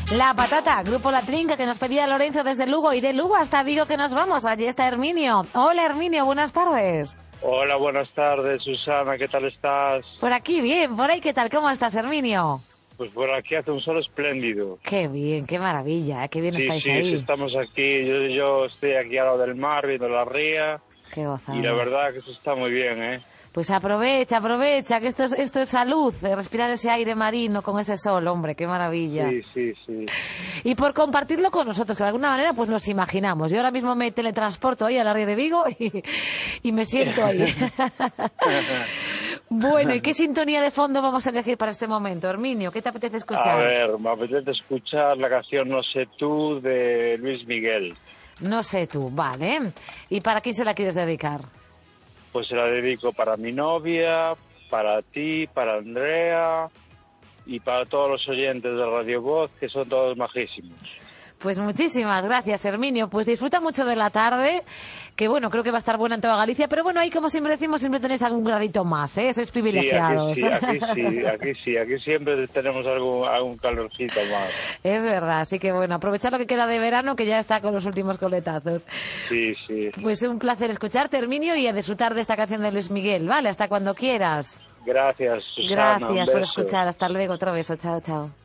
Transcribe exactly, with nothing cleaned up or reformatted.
La Patata, Grupo La Trinca, que nos pedía Lorenzo desde Lugo, y de Lugo hasta Vigo que nos vamos. Allí está Herminio. Hola Herminio, buenas tardes. Hola, buenas tardes, Susana, ¿qué tal estás? Por aquí bien, por ahí ¿qué tal? ¿Cómo estás, Herminio? Pues por aquí hace un sol espléndido. Qué bien, qué maravilla, qué bien sí, estáis sí, ahí. Sí, estamos aquí, yo, yo estoy aquí al lado del mar viendo la ría. Qué gozada. Y la verdad que eso está muy bien, ¿eh? Pues aprovecha, aprovecha, que esto es, esto es salud, eh, respirar ese aire marino con ese sol, hombre, qué maravilla. Sí, sí, sí. Y por compartirlo con nosotros, que de alguna manera pues nos imaginamos. Yo ahora mismo me teletransporto ahí a la ría de Vigo y, y me siento ahí. Bueno, ¿y qué sintonía de fondo vamos a elegir para este momento, Herminio? ¿Qué te apetece escuchar? A ver, me apetece escuchar la canción No sé tú de Luis Miguel. No sé tú, vale. ¿Y para quién se la quieres dedicar? Pues se la dedico para mi novia, para ti, para Andrea y para todos los oyentes de Radio Voz, que son todos majísimos. Pues muchísimas gracias, Herminio. Pues disfruta mucho de la tarde, que bueno, creo que va a estar buena en toda Galicia, pero bueno, ahí como siempre decimos, siempre tenéis algún gradito más, ¿eh? Sois privilegiados. Sí, aquí sí, aquí sí, aquí sí, aquí siempre tenemos algún, algún calorcito más. Es verdad, así que bueno, aprovechar lo que queda de verano, que ya está con los últimos coletazos. Sí, sí. Pues un placer escucharte, Herminio, y a disfrutar de esta canción de Luis Miguel, ¿vale? Hasta cuando quieras. Gracias, Susana. Gracias por escuchar, hasta luego, otro beso, chao, chao.